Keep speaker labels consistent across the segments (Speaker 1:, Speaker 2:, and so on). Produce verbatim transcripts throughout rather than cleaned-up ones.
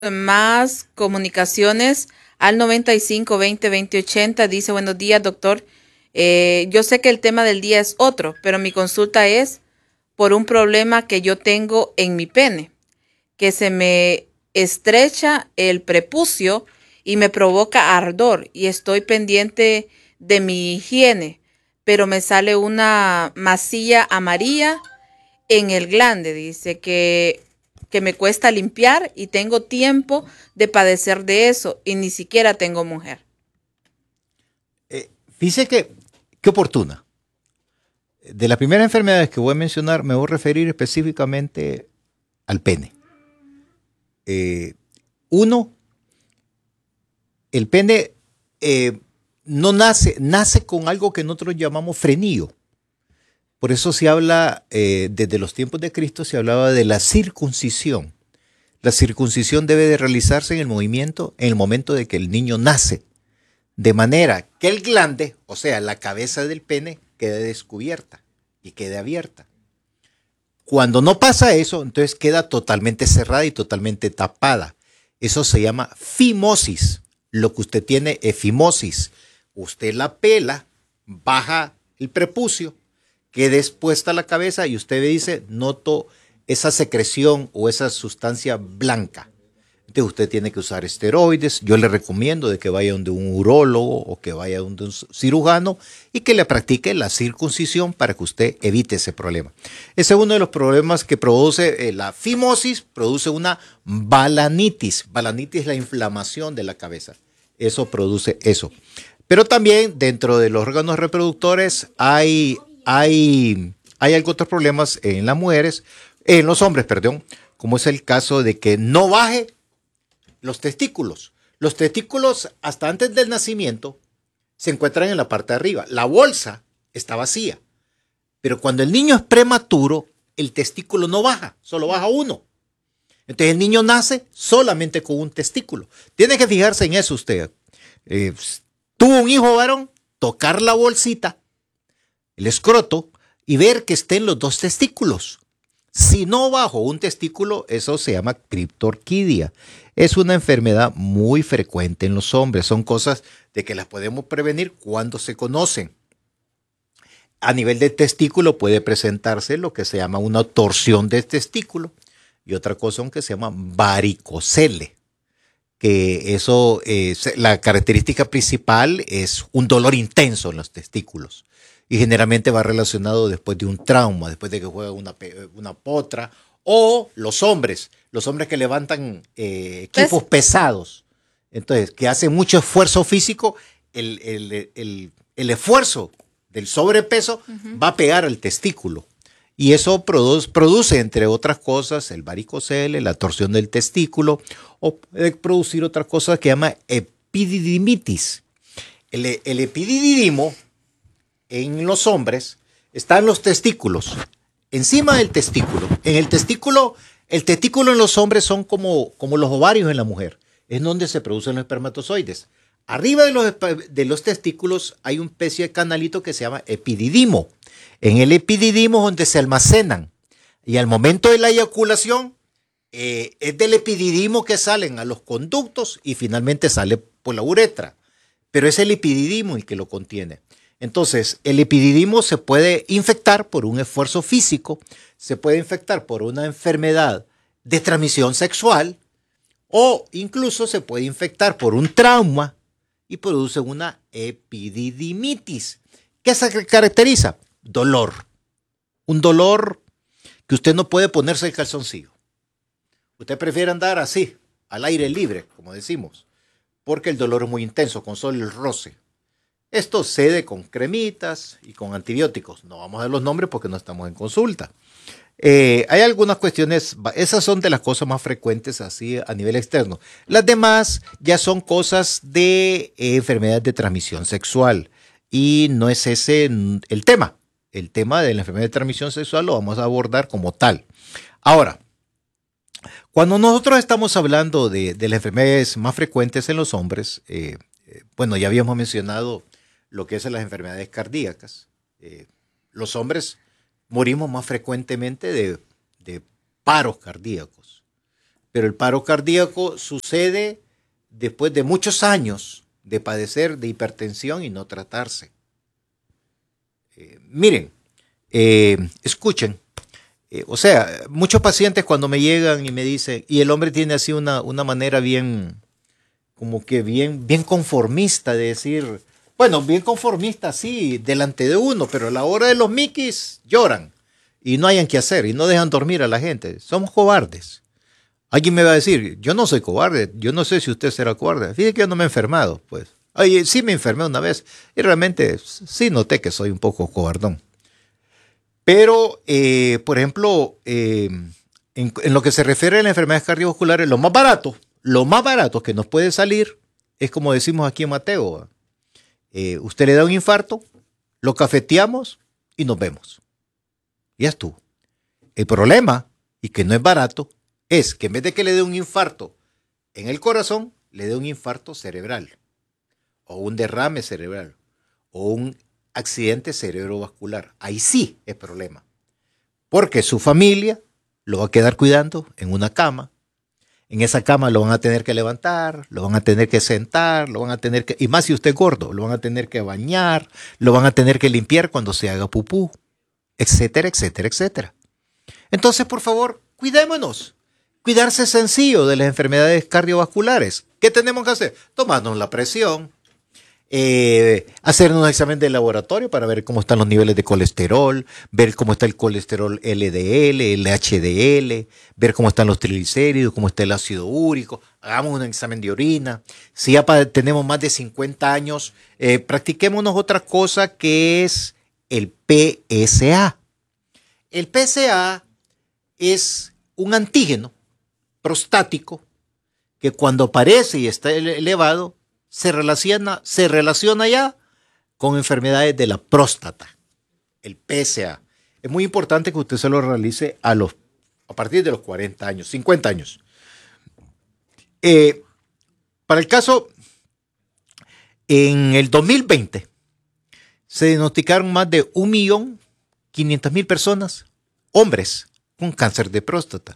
Speaker 1: Más comunicaciones al noventa y cinco veinte veinte ochenta. Dice, buenos días, doctor. Eh, yo sé que el tema del día es otro, pero mi consulta es por un problema que yo tengo en mi pene, que se me estrecha el prepucio y me provoca ardor y estoy pendiente de mi higiene, pero me sale una masilla amarilla en el glande. Dice que, que me cuesta limpiar y tengo tiempo de padecer de eso y ni siquiera tengo mujer.
Speaker 2: Eh, fíjese que, qué oportuna. De las primeras enfermedades que voy a mencionar, me voy a referir específicamente al pene. Eh, uno, el pene eh, no nace, nace con algo que nosotros llamamos frenillo. Por eso se habla, eh, desde los tiempos de Cristo se hablaba de la circuncisión. La circuncisión debe de realizarse en el movimiento, en el momento de que el niño nace. De manera que el glande, o sea, la cabeza del pene, quede descubierta y quede abierta. Cuando no pasa eso, entonces queda totalmente cerrada y totalmente tapada. Eso se llama fimosis. Lo que usted tiene es fimosis. Usted la pela, baja el prepucio, queda expuesta la cabeza y usted dice, noto esa secreción o esa sustancia blanca. Entonces usted tiene que usar esteroides. Yo le recomiendo de que vaya donde un urólogo o que vaya donde un cirujano y que le practique la circuncisión para que usted evite ese problema. Ese es uno de los problemas que produce eh, la fimosis, produce una balanitis. Balanitis es la inflamación de la cabeza. Eso produce eso. Pero también dentro de los órganos reproductores hay, hay, hay algunos otros problemas en las mujeres, en los hombres, perdón, como es el caso de que no baje los testículos. Los testículos hasta antes del nacimiento se encuentran en la parte de arriba. La bolsa está vacía. Pero cuando el niño es prematuro, el testículo no baja, solo baja uno. Entonces el niño nace solamente con un testículo. Tiene que fijarse en eso usted. Eh, tuvo un hijo varón, tocar la bolsita, el escroto, y ver que estén los dos testículos. Si no bajo un testículo, eso se llama criptorquidia. Es una enfermedad muy frecuente en los hombres. Son cosas de que las podemos prevenir cuando se conocen. A nivel de testículo puede presentarse lo que se llama una torsión de testículo y otra cosa que se llama varicocele. Que eso, eh, la característica principal es un dolor intenso en los testículos. Y generalmente va relacionado después de un trauma, después de que juega una, una potra, o los hombres, los hombres que levantan eh, equipos ¿Ves? pesados, entonces que hacen mucho esfuerzo físico, el, el, el, el esfuerzo del sobrepeso uh-huh. va a pegar al testículo. Y eso produce, produce, entre otras cosas, el varicocele, la torsión del testículo, o puede producir otra cosa que se llama epididimitis. El, el epididimo en los hombres están los testículos, encima del testículo. En el testículo, el testículo en los hombres son como, como los ovarios en la mujer, es donde se producen los espermatozoides. Arriba de los, de los testículos hay una especie de canalito que se llama epididimo. En el epididimo es donde se almacenan. Y al momento de la eyaculación, eh, es del epididimo que salen a los conductos y finalmente sale por la uretra. Pero es el epididimo el que lo contiene. Entonces, el epididimo se puede infectar por un esfuerzo físico, se puede infectar por una enfermedad de transmisión sexual o incluso se puede infectar por un trauma y produce una epididimitis. ¿Qué se caracteriza? Dolor. Un dolor que usted no puede ponerse el calzoncillo. Usted prefiere andar así, al aire libre, como decimos, porque el dolor es muy intenso, con solo el roce. Esto cede con cremitas y con antibióticos. No vamos a dar los nombres porque no estamos en consulta. Eh, hay algunas cuestiones, esas son de las cosas más frecuentes así a nivel externo. Las demás ya son cosas de eh, enfermedades de transmisión sexual y no es ese el tema. El tema de la enfermedad de transmisión sexual lo vamos a abordar como tal. Ahora, cuando nosotros estamos hablando de, de las enfermedades más frecuentes en los hombres, eh, eh, bueno, ya habíamos mencionado lo que es las enfermedades cardíacas. Eh, los hombres morimos más frecuentemente de, de paros cardíacos. pero el paro cardíaco sucede después de muchos años de padecer de hipertensión y no tratarse. Eh, miren, eh, escuchen, eh, o sea, muchos pacientes cuando me llegan y me dicen, y el hombre tiene así una, una manera bien, como que bien, bien conformista de decir, bueno, bien conformista, sí, delante de uno, pero a la hora de los miquis lloran y no hayan qué hacer y no dejan dormir a la gente. Somos cobardes. Alguien me va a decir, yo no soy cobarde, yo no sé si usted será cobarde. Fíjate que yo no me he enfermado, pues. Oye, sí me enfermé una vez y realmente sí noté que soy un poco cobardón. Pero, eh, por ejemplo, eh, en, en lo que se refiere a las enfermedades cardiovasculares, lo más barato, lo más barato que nos puede salir es como decimos aquí en Mateo. Eh, usted le da un infarto, lo cafeteamos y nos vemos. Ya estuvo. El problema, y que no es barato, es que en vez de que le dé un infarto en el corazón, le dé un infarto cerebral, o un derrame cerebral, o un accidente cerebrovascular. Ahí sí es problema. Porque su familia lo va a quedar cuidando en una cama. En esa cama lo van a tener que levantar, lo van a tener que sentar, lo van a tener que, y más si usted es gordo, lo van a tener que bañar, lo van a tener que limpiar cuando se haga pupú, etcétera, etcétera, etcétera. Entonces, por favor, cuidémonos. Cuidarse es sencillo de las enfermedades cardiovasculares. ¿Qué tenemos que hacer? Tomarnos la presión, eh, hacer un examen de laboratorio para ver cómo están los niveles de colesterol, ver cómo está el colesterol L D L, el H D L, ver cómo están los triglicéridos, cómo está el ácido úrico. Hagamos un examen de orina. Si ya tenemos más de cincuenta años, eh, practiquémonos otra cosa que es el P S A. El P S A es un antígeno prostático que cuando aparece y está elevado se relaciona, se relaciona ya con enfermedades de la próstata, el P S A. Es muy importante que usted se lo realice a, los, a partir de los cuarenta años, cincuenta años. Eh, para el caso, en el dos mil veinte se diagnosticaron más de un millón quinientas mil personas, hombres, con cáncer de próstata.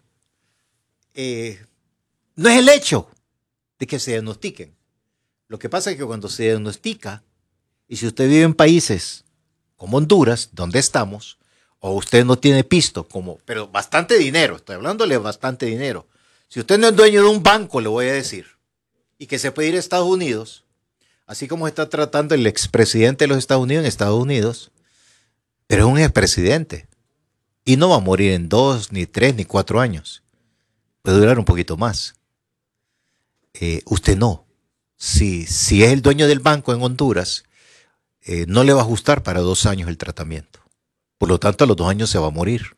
Speaker 2: Eh, no es el hecho de que se diagnostiquen. Lo que pasa es que cuando se diagnostica, y si usted vive en países como Honduras, donde estamos, o usted no tiene pisto, como, pero bastante dinero, estoy hablándole bastante dinero. Si usted no es dueño de un banco, le voy a decir, y que se puede ir a Estados Unidos, así como está tratando el expresidente de los Estados Unidos en Estados Unidos, pero es un expresidente, y no va a morir en dos, ni tres, ni cuatro años. Puede durar un poquito más. Eh, usted no. Si, si es el dueño del banco en Honduras, eh, no le va a ajustar para dos años el tratamiento. Por lo tanto, a los dos años se va a morir.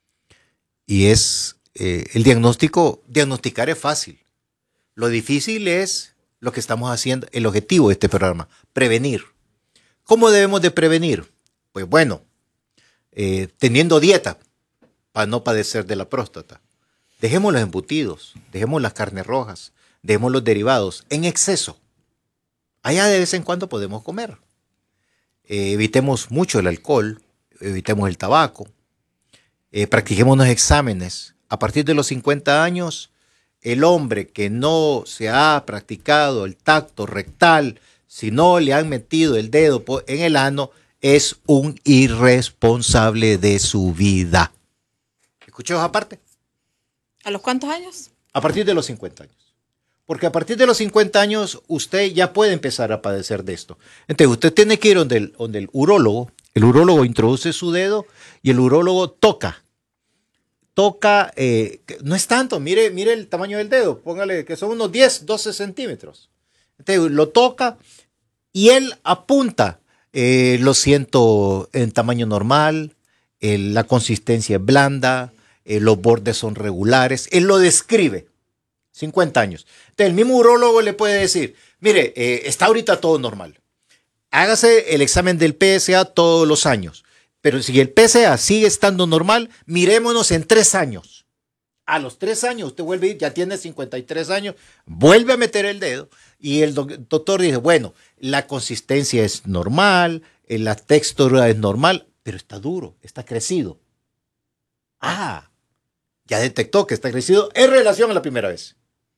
Speaker 2: Y es eh, el diagnóstico, diagnosticar es fácil. Lo difícil es lo que estamos haciendo, el objetivo de este programa, prevenir. ¿Cómo debemos de prevenir? Pues bueno, eh, teniendo dieta para no padecer de la próstata. Dejemos los embutidos, dejemos las carnes rojas, dejemos los derivados en exceso. Allá de vez en cuando podemos comer. Eh, evitemos mucho el alcohol, evitemos el tabaco, eh, practiquemos unos exámenes. A partir de los cincuenta años, el hombre que no se ha practicado el tacto rectal, si no le han metido el dedo en el ano, es un irresponsable de su vida. ¿Escuchó esa parte?
Speaker 1: ¿A los cuántos años?
Speaker 2: A partir de los cincuenta años. Porque a partir de los cincuenta años usted ya puede empezar a padecer de esto. Entonces usted tiene que ir donde el, donde el urólogo. El urólogo introduce su dedo y el urólogo toca. Toca, eh, no es tanto, mire, mire el tamaño del dedo. Póngale que son unos diez, doce centímetros. Entonces lo toca y él apunta. Eh, lo siento en tamaño normal, eh, la consistencia es blanda, eh, los bordes son regulares. Él lo describe. cincuenta años. Entonces, el mismo urólogo le puede decir, mire, eh, está ahorita todo normal. Hágase el examen del P S A todos los años. Pero si el P S A sigue estando normal, mirémonos en tres años. A los tres años usted vuelve a ir, ya tiene cincuenta y tres años, vuelve a meter el dedo y el doctor dice, bueno, la consistencia es normal, la textura es normal, pero está duro, está crecido. Ah, Ya detectó que está crecido en relación a la primera vez.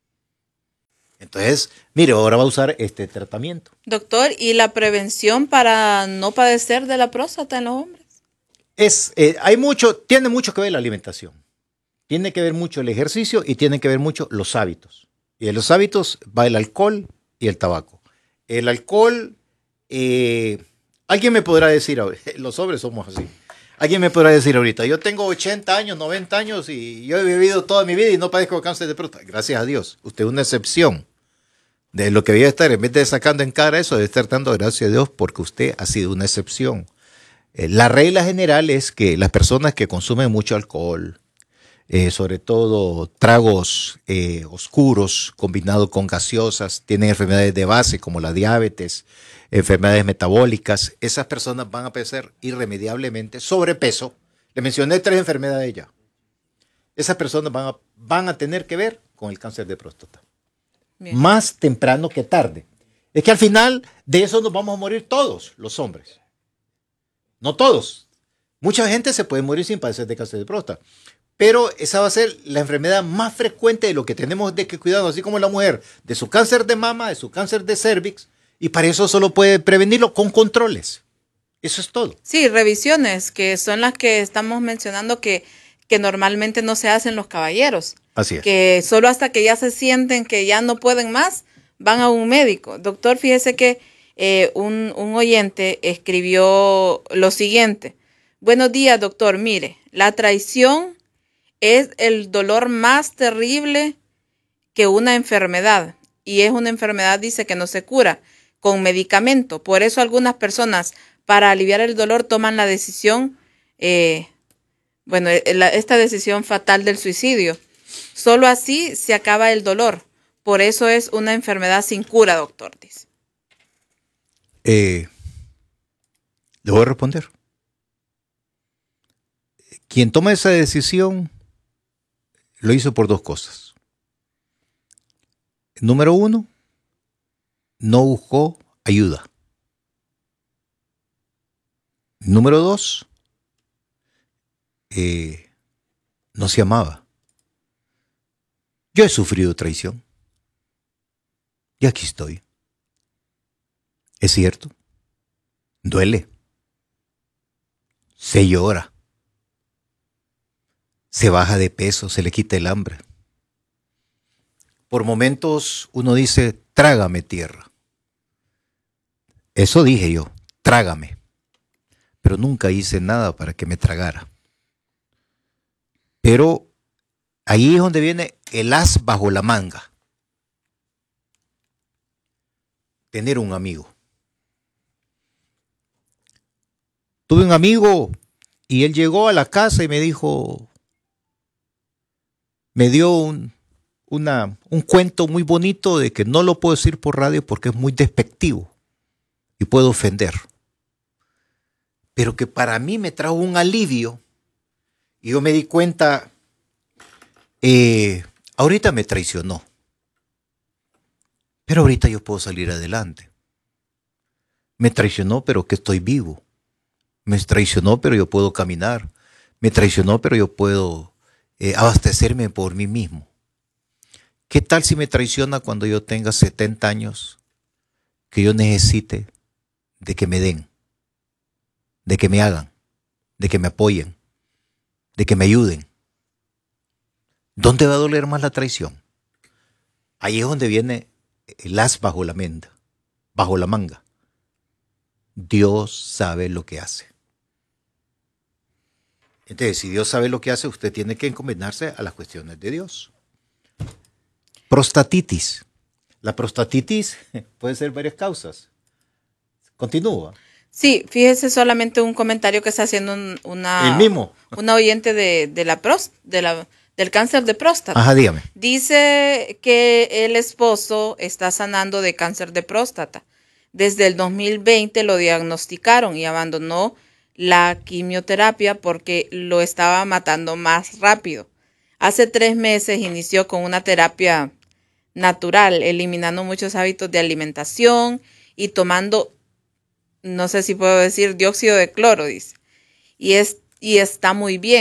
Speaker 2: Entonces, mire, ahora va a usar este tratamiento.
Speaker 1: Doctor, ¿y la prevención para no padecer de la próstata en los hombres?
Speaker 2: Es, eh, hay mucho, tiene mucho que ver la alimentación. Tiene que ver mucho el ejercicio y tiene que ver mucho los hábitos. Y de los hábitos va el alcohol y el tabaco. El alcohol, eh, alguien me podrá decir, los hombres somos así. Alguien me podrá decir ahorita, yo tengo ochenta años, noventa años y yo he vivido toda mi vida y no padezco cáncer de próstata. Gracias a Dios. Usted es una excepción. De lo que debe estar, en vez de sacando en cara eso, debe estar dando gracias a Dios porque usted ha sido una excepción. Eh, la regla general es que las personas que consumen mucho alcohol, eh, sobre todo tragos eh, oscuros combinados con gaseosas, tienen enfermedades de base como la diabetes, enfermedades metabólicas, esas personas van a padecer irremediablemente sobrepeso. Le mencioné tres enfermedades ya. Esas personas van a, van a tener que ver con el cáncer de próstata. Bien. Más temprano que tarde. Es que al final de eso nos vamos a morir todos los hombres. No todos. Mucha gente se puede morir sin padecer de cáncer de próstata. Pero esa va a ser la enfermedad más frecuente de lo que tenemos de que cuidarnos, así como la mujer, de su cáncer de mama, de su cáncer de cervix, y para eso solo puede prevenirlo con controles. Eso es todo.
Speaker 1: Sí, revisiones, que son las que estamos mencionando que, que normalmente no se hacen los caballeros.
Speaker 2: Así es.
Speaker 1: Que solo hasta que ya se sienten que ya no pueden más, van a un médico. Doctor, fíjese que eh, un, un oyente escribió lo siguiente. Buenos días, doctor. Mire, la traición es el dolor más terrible que una enfermedad. Y es una enfermedad, dice, que no se cura con medicamento. Por eso algunas personas, para aliviar el dolor, toman la decisión, eh, bueno, la, esta decisión fatal del suicidio. Solo así se acaba el dolor. Por eso es una enfermedad sin cura, doctor, dice.
Speaker 2: Eh, le voy a responder. Quien toma esa decisión lo hizo por dos cosas. Número uno, no buscó ayuda. Número dos, eh, no se amaba. Yo he sufrido traición. Y aquí estoy. Es cierto. Duele. Se llora. Se baja de peso, se le quita el hambre. Por momentos uno dice, trágame tierra. Eso dije yo, trágame. Pero nunca hice nada para que me tragara. Pero ahí es donde viene el as bajo la manga. Tener un amigo. Tuve un amigo y él llegó a la casa y me dijo, me dio un, una, un cuento muy bonito de que no lo puedo decir por radio porque es muy despectivo y puedo ofender. Pero que para mí me trajo un alivio y yo me di cuenta, eh, ahorita me traicionó, pero ahorita yo puedo salir adelante. Me traicionó, pero que estoy vivo. Me traicionó, pero yo puedo caminar. Me traicionó, pero yo puedo eh, abastecerme por mí mismo. ¿Qué tal si me traiciona cuando yo tenga setenta años, que yo necesite de que me den, de que me hagan, de que me apoyen, de que me ayuden? ¿Dónde va a doler más la traición? Ahí es donde viene el as bajo la menda, bajo la manga. Dios sabe lo que hace. Entonces, si Dios sabe lo que hace, usted tiene que encomendarse a las cuestiones de Dios. Prostatitis. La prostatitis puede ser varias causas. Continúa.
Speaker 1: Sí, fíjese solamente un comentario que está haciendo un, una,
Speaker 2: El mismo.
Speaker 1: una oyente de, de la prost, de la, del cáncer de próstata.
Speaker 2: Ajá, dígame.
Speaker 1: Dice que el esposo está sanando de cáncer de próstata. Desde el dos mil veinte lo diagnosticaron y abandonó la quimioterapia porque lo estaba matando más rápido. Hace tres meses inició con una terapia natural, eliminando muchos hábitos de alimentación y tomando, no sé si puedo decir, dióxido de cloro, dice. Y, es, y está muy bien.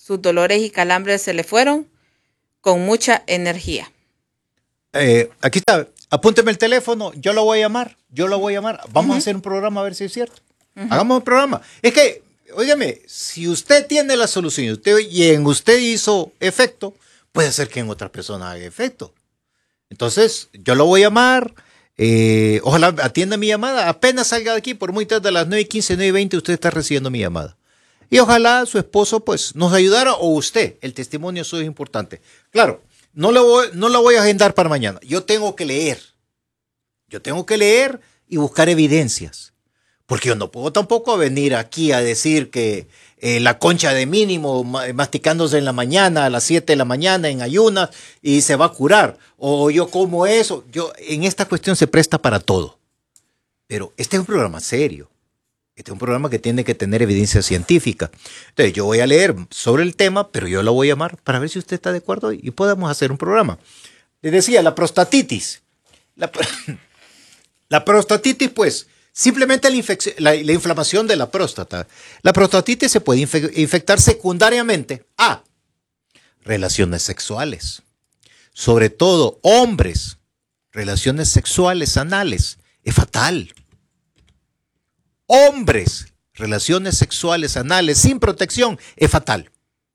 Speaker 1: sus dolores y calambres se le fueron con mucha energía.
Speaker 2: Eh, aquí está, apúnteme el teléfono, yo lo voy a llamar, yo lo voy a llamar. Vamos uh-huh. a hacer un programa a ver si es cierto. Uh-huh. Hagamos un programa. Es que, óigame, si usted tiene la solución usted, y en usted hizo efecto, puede ser que en otras personas haga efecto. Entonces, yo lo voy a llamar, eh, ojalá atienda mi llamada, apenas salga de aquí, por muy tarde a las nueve y quince, nueve y veinte, usted está recibiendo mi llamada. Y ojalá su esposo pues nos ayudara, o usted, el testimonio suyo es importante. Claro, no lo voy, no lo voy a agendar para mañana, yo tengo que leer, yo tengo que leer y buscar evidencias, porque yo no puedo tampoco venir aquí a decir que eh, la concha de mínimo masticándose en la mañana, a las siete de la mañana en ayunas y se va a curar, o yo como eso. Yo, en esta cuestión se presta para todo, pero este es un programa serio. Este es un programa que tiene que tener evidencia científica. Entonces, yo voy a leer sobre el tema, pero yo lo voy a llamar para ver si usted está de acuerdo y podemos hacer un programa. Les decía, la prostatitis. La, la prostatitis, pues, simplemente la, la, la inflamación de la próstata. La prostatitis se puede infe infectar secundariamente a relaciones sexuales. Sobre todo, hombres, relaciones sexuales anales. Es fatal. Hombres, relaciones sexuales anales sin protección, es fatal.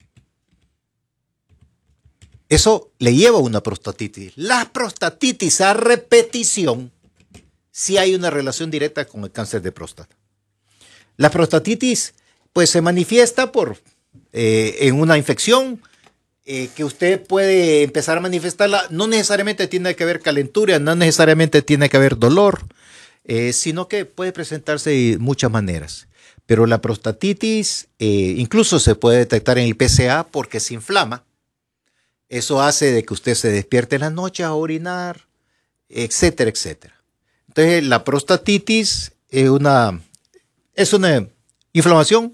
Speaker 2: Eso le lleva a una prostatitis. La prostatitis a repetición, sí hay una relación directa con el cáncer de próstata. La prostatitis, pues, se manifiesta por, eh, en una infección eh, que usted puede empezar a manifestarla. No necesariamente tiene que haber calentura, no necesariamente tiene que haber dolor. Eh, sino que puede presentarse de muchas maneras. Pero la prostatitis eh, incluso se puede detectar en el P C A porque se inflama. Eso hace de que usted se despierte en la noche a orinar, etcétera, etcétera. Entonces, la prostatitis es una, es una inflamación.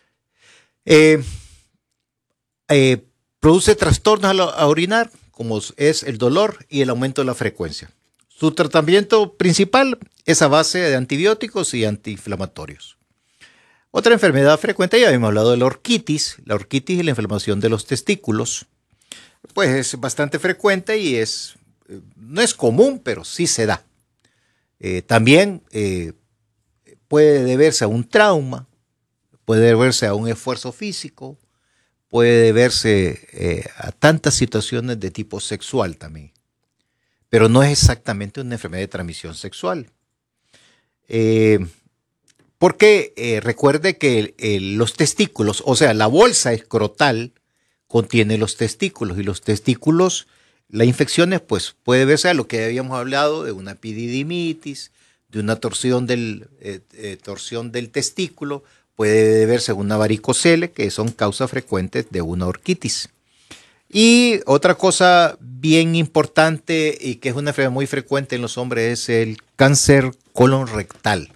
Speaker 2: Eh, eh, produce trastornos a, a orinar, como es el dolor y el aumento de la frecuencia. Su tratamiento principal es a base de antibióticos y antiinflamatorios. Otra enfermedad frecuente, ya habíamos hablado de la orquitis. La orquitis es la inflamación de los testículos. Pues es bastante frecuente y es, no es común, pero sí se da. Eh, también eh, puede deberse a un trauma, puede deberse a un esfuerzo físico, puede deberse eh, a tantas situaciones de tipo sexual también. Pero no es exactamente una enfermedad de transmisión sexual. Eh, porque eh, recuerde que el, el, los testículos, o sea, la bolsa escrotal contiene los testículos, y los testículos, las infecciones, pues puede verse a lo que habíamos hablado de una epididimitis, de una torsión del, eh, eh, torsión del testículo, puede verse a una varicocele, que son causas frecuentes de una orquitis. Y otra cosa bien importante y que es una enfermedad muy frecuente en los hombres es el cáncer colon rectal.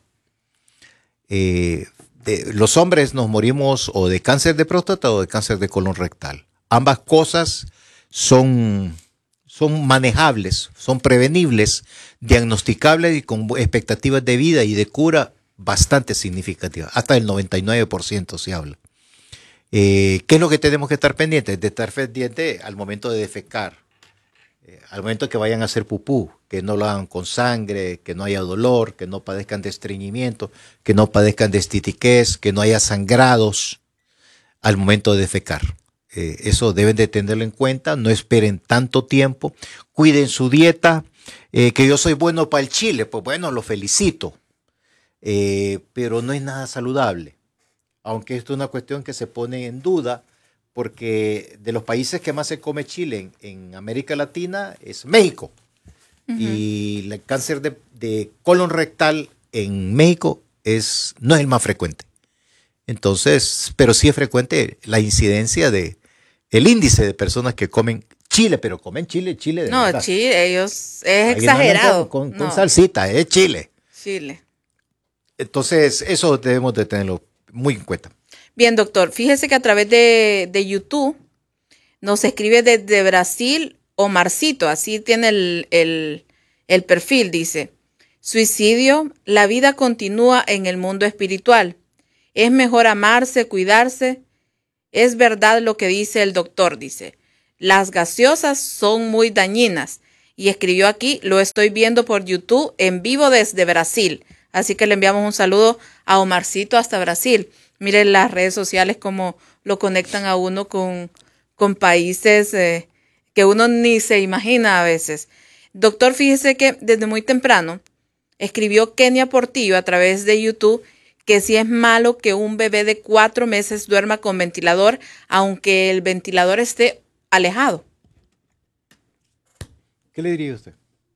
Speaker 2: Eh, de, los hombres nos morimos o de cáncer de próstata o de cáncer de colon rectal. Ambas cosas son, son manejables, son prevenibles, diagnosticables y con expectativas de vida y de cura bastante significativas. Hasta el noventa y nueve por ciento se habla. Eh, ¿Qué es lo que tenemos que estar pendientes? De estar pendientes al momento de defecar, eh, al momento que vayan a hacer pupú, que no lo hagan con sangre, que no haya dolor, que no padezcan de estreñimiento, que no padezcan de estitiquez, que no haya sangrados al momento de defecar. Eh, eso deben de tenerlo en cuenta, no esperen tanto tiempo, cuiden su dieta, eh, que yo soy bueno para el chile, pues bueno, lo felicito, eh, pero no es nada saludable. Aunque esto es una cuestión que se pone en duda, porque de los países que más se come chile en, en América Latina es México. Uh-huh. Y el cáncer de, de colon rectal en México es, no es el más frecuente. Entonces, pero sí es frecuente la incidencia de, el índice de personas que comen chile, pero comen chile, chile de
Speaker 1: No,
Speaker 2: verdad.
Speaker 1: chile, ellos, es exagerado.
Speaker 2: Con, con,
Speaker 1: no.
Speaker 2: con salsita, es chile.
Speaker 1: Chile.
Speaker 2: Entonces, eso debemos de tenerlo muy en cuenta.
Speaker 1: Bien, doctor, fíjese que a través de, de YouTube nos escribe desde Brasil Omarcito, así tiene el, el, el perfil, dice: suicidio, la vida continúa en el mundo espiritual. Es mejor amarse, cuidarse Es verdad lo que dice el doctor, dice. Las gaseosas son muy dañinas. Y escribió aquí, lo estoy viendo por YouTube en vivo desde Brasil. Así que le enviamos un saludo a Omarcito hasta Brasil. Miren las redes sociales cómo lo conectan a uno con, con países eh, que uno ni se imagina a veces. Doctor, fíjese que desde muy temprano escribió Kenia Portillo a través de YouTube que sí es malo que un bebé de cuatro meses duerma con ventilador, aunque el ventilador esté alejado.
Speaker 2: ¿Qué le diría usted?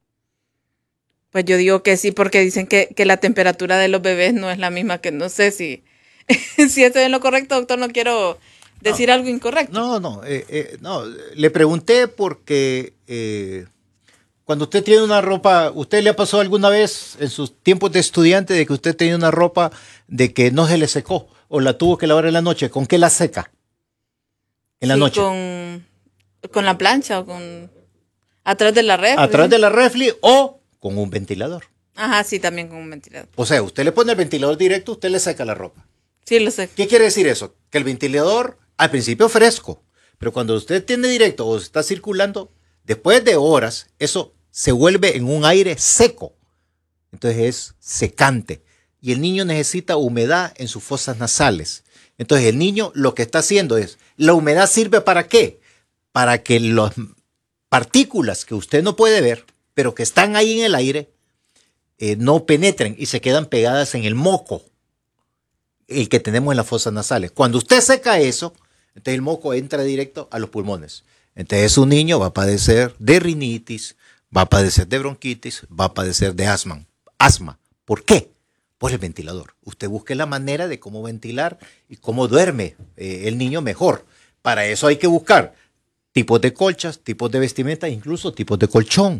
Speaker 1: Pues yo digo que sí, porque dicen que, que la temperatura de los bebés no es la misma, que no sé si, si estoy en lo correcto, doctor, no quiero decir
Speaker 2: no,
Speaker 1: algo incorrecto.
Speaker 2: No, no, eh, eh, no, le pregunté porque eh, cuando usted tiene una ropa, ¿usted le ha pasado alguna vez en sus tiempos de estudiante de que usted tenía una ropa de que no se le secó o la tuvo que lavar en la noche? ¿Con qué la seca? En la
Speaker 1: sí,
Speaker 2: noche.
Speaker 1: Con, con la plancha o con... Atrás de la refli.
Speaker 2: Atrás de la refli o con un ventilador.
Speaker 1: Ajá, sí, también con un ventilador.
Speaker 2: O sea, usted le pone el ventilador directo, usted le seca la ropa.
Speaker 1: Sí, lo sé.
Speaker 2: ¿Qué quiere decir eso? Que el ventilador, al principio fresco, pero cuando usted tiene directo o está circulando, después de horas, eso se vuelve en un aire seco. Entonces es secante. Y el niño necesita humedad en sus fosas nasales. Entonces el niño lo que está haciendo es, ¿la humedad sirve para qué? Para que las partículas que usted no puede ver, pero que están ahí en el aire, eh, no penetren y se quedan pegadas en el moco, el que tenemos en las fosas nasales. Cuando usted seca eso, entonces el moco entra directo a los pulmones. Entonces un niño va a padecer de rinitis, va a padecer de bronquitis, va a padecer de asma. Asma. ¿Por qué? Por el ventilador. Usted busque la manera de cómo ventilar y cómo duerme eh, el niño mejor. Para eso hay que buscar tipos de colchas, tipos de vestimenta, incluso tipos de colchón.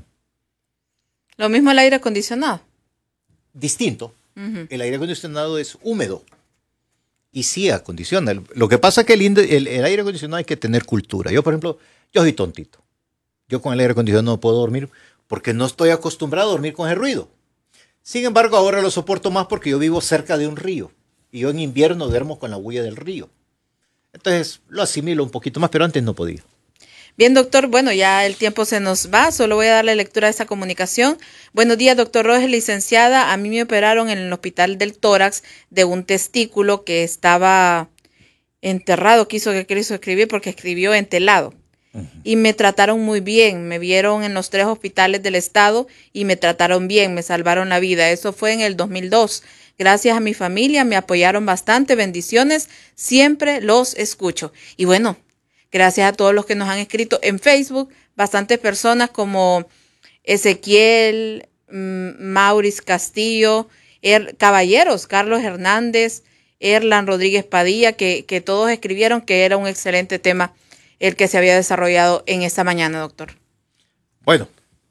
Speaker 1: Lo mismo el aire acondicionado.
Speaker 2: Distinto. Uh-huh. El aire acondicionado es húmedo y sí acondiciona. Lo que pasa es que el, el, el aire acondicionado hay que tener cultura. Yo, por ejemplo, yo soy tontito. Yo con el aire acondicionado no puedo dormir porque no estoy acostumbrado a dormir con el ruido. Sin embargo, ahora lo soporto más porque yo vivo cerca de un río y yo en invierno duermo con la bulla del río. Entonces lo asimilo un poquito más, pero antes no podía.
Speaker 1: Bien, doctor, bueno, ya el tiempo se nos va, solo voy a darle lectura a esta comunicación. Buenos días, doctor Rojas, licenciada. A mí me operaron en el hospital del tórax de un testículo que estaba enterrado, quiso que quiso escribir porque escribió entelado. Uh-huh. Y me trataron muy bien, me vieron en los tres hospitales del estado y me trataron bien, me salvaron la vida. Eso fue en el dos mil dos. Gracias a mi familia, me apoyaron bastante, bendiciones, siempre los escucho. Y bueno, gracias a todos los que nos han escrito en Facebook, bastantes personas como Ezequiel, Maurice Castillo, er, Caballeros, Carlos Hernández, Erlan Rodríguez Padilla, que, que todos escribieron que era un excelente tema el que se había desarrollado en esta mañana, doctor.
Speaker 2: Bueno,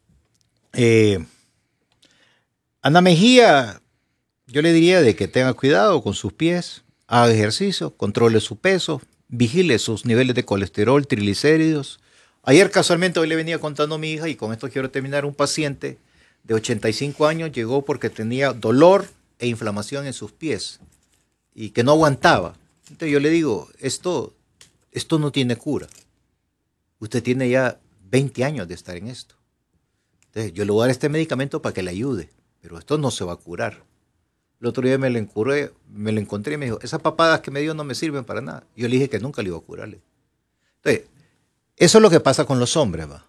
Speaker 2: eh, Ana Mejía, yo le diría de que tenga cuidado con sus pies, haga ejercicio, controle su peso, vigile sus niveles de colesterol, triglicéridos. Ayer casualmente, hoy le venía contando a mi hija, y con esto quiero terminar, un paciente de ochenta y cinco años llegó porque tenía dolor e inflamación en sus pies y que no aguantaba. Entonces yo le digo, esto, esto no tiene cura. Usted tiene ya veinte años de estar en esto. Entonces yo le voy a dar este medicamento para que le ayude, pero esto no se va a curar. El otro día me lo, encuré, me lo encontré y me dijo, esas papadas que me dio no me sirven para nada. Yo le dije que nunca le iba a curarle. Entonces, eso es lo que pasa con los hombres, ¿va?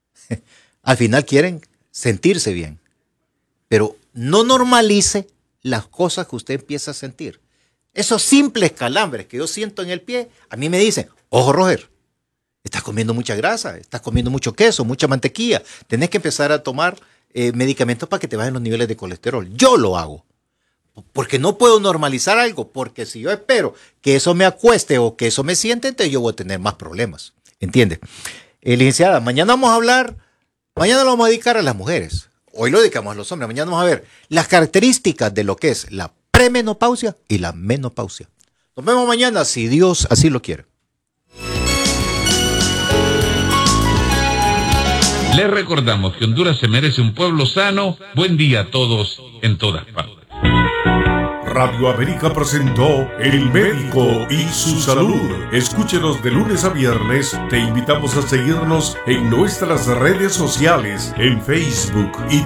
Speaker 2: Al final quieren sentirse bien, pero no normalice las cosas que usted empieza a sentir. Esos simples calambres que yo siento en el pie, a mí me dicen, ojo Roger, estás comiendo mucha grasa, estás comiendo mucho queso, mucha mantequilla, tenés que empezar a tomar eh, medicamentos para que te bajen los niveles de colesterol. Yo lo hago. Porque no puedo normalizar algo, porque si yo espero que eso me acueste o que eso me siente, entonces yo voy a tener más problemas. ¿Entiende? Eh, licenciada, mañana vamos a hablar, mañana lo vamos a dedicar a las mujeres. Hoy lo dedicamos a los hombres. Mañana vamos a ver las características de lo que es la premenopausia y la menopausia. Nos vemos mañana, si Dios así lo quiere.
Speaker 3: Les recordamos que Honduras se merece un pueblo sano. Buen día a todos en todas partes.
Speaker 4: Radio América presentó El Médico y su Salud. Escúchenos de lunes a viernes. Te invitamos a seguirnos en nuestras redes sociales, en Facebook y